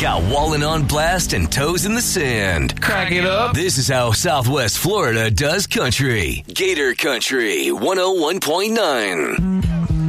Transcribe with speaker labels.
Speaker 1: got Wallen on blast and toes in the sand.
Speaker 2: Crack it up.
Speaker 1: This is how Southwest Florida does country. Gator Country 101.9.